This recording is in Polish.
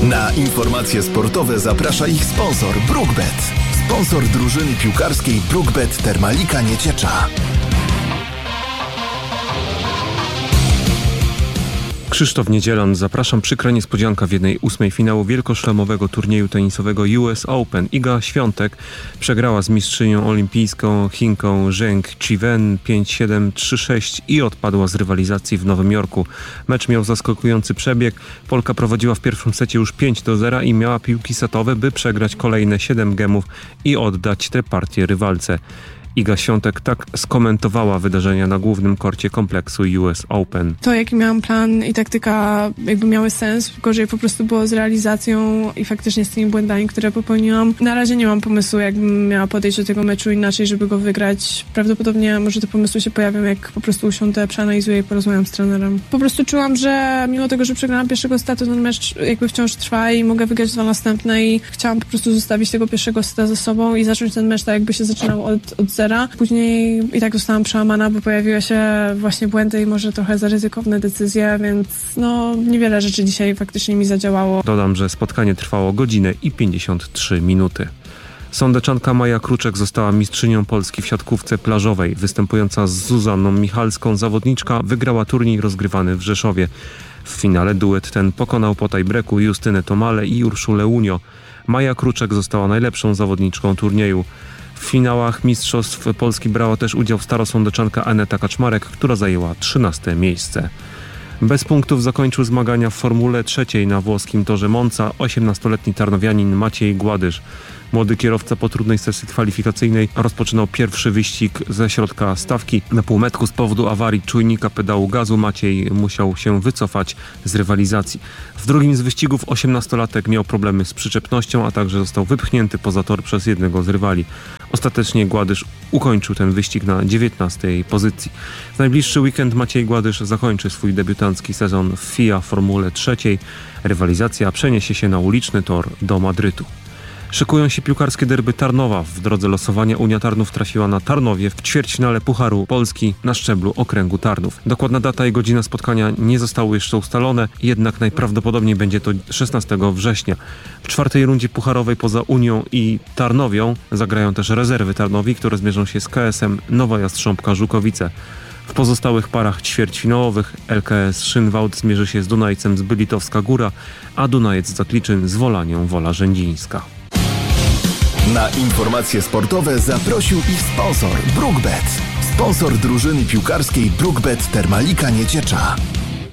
Na informacje sportowe zaprasza ich sponsor BrookBet. Sponsor drużyny piłkarskiej BrookBet Termalika Nieciecza. Krzysztof Niedzielan, zapraszam. Przykra niespodzianka w 1/8 finału wielkoszlemowego turnieju tenisowego US Open. Iga Świątek przegrała z mistrzynią olimpijską Chinką Zheng Qiwen 5-7, 3-6 i odpadła z rywalizacji w Nowym Jorku. Mecz miał zaskakujący przebieg. Polka prowadziła w pierwszym secie już 5-0 i miała piłki setowe, by przegrać kolejne 7 gemów i oddać tę partię rywalce. Iga Świątek tak skomentowała wydarzenia na głównym korcie kompleksu US Open. To, jaki miałam plan i taktyka jakby miały sens, gorzej po prostu było z realizacją i faktycznie z tymi błędami, które popełniłam. Na razie nie mam pomysłu, jakbym miała podejść do tego meczu inaczej, żeby go wygrać. Prawdopodobnie może te pomysły się pojawią, jak po prostu usiądę, przeanalizuję i porozmawiam z trenerem. Po prostu czułam, że mimo tego, że przegrałam pierwszego seta, ten mecz jakby wciąż trwa i mogę wygrać 2 następne i chciałam po prostu zostawić tego pierwszego seta ze sobą i zacząć ten mecz tak, jakby się zaczynał od zera. Później i tak zostałam przełamana, bo pojawiły się właśnie błędy i może trochę za ryzykowne decyzje, więc niewiele rzeczy dzisiaj faktycznie mi zadziałało. Dodam, że spotkanie trwało godzinę i 53 minuty. Sądeczanka Maja Kruczek została mistrzynią Polski w siatkówce plażowej. Występująca z Zuzanną Michalską zawodniczka wygrała turniej rozgrywany w Rzeszowie. W finale duet ten pokonał po tiebreaku Justynę Tomale i Urszulę Łunio. Maja Kruczek została najlepszą zawodniczką turnieju. W finałach Mistrzostw Polski brała też udział starosądeczanka Aneta Kaczmarek, która zajęła 13. miejsce. Bez punktów zakończył zmagania w Formule 3 na włoskim torze Monza 18-letni tarnowianin Maciej Gładysz. Młody kierowca po trudnej sesji kwalifikacyjnej rozpoczynał pierwszy wyścig ze środka stawki. Na półmetku z powodu awarii czujnika pedału gazu Maciej musiał się wycofać z rywalizacji. W drugim z wyścigów 18-latek miał problemy z przyczepnością, a także został wypchnięty poza tor przez jednego z rywali. Ostatecznie Gładysz ukończył ten wyścig na 19. pozycji. W najbliższy weekend Maciej Gładysz zakończy swój debiutancki sezon w FIA Formule 3. Rywalizacja przeniesie się na uliczny tor do Madrytu. Szykują się piłkarskie derby Tarnowa. W drodze losowania Unia Tarnów trafiła na Tarnowie w ćwierćfinale Pucharu Polski na szczeblu okręgu Tarnów. Dokładna data i godzina spotkania nie zostały jeszcze ustalone, jednak najprawdopodobniej będzie to 16 września. W 4. rundzie pucharowej poza Unią i Tarnowią zagrają też rezerwy Tarnowi, które zmierzą się z KS-em Nowa Jastrząbka Żukowice. W pozostałych parach ćwierćfinałowych LKS Szynwałt zmierzy się z Dunajcem z Bylitowska Góra, a Dunajec Zakliczyn z Wolanią Wola Rzędzińska. Na informacje sportowe zaprosił ich sponsor BrookBet. Sponsor drużyny piłkarskiej BrookBet Termalika Nieciecza.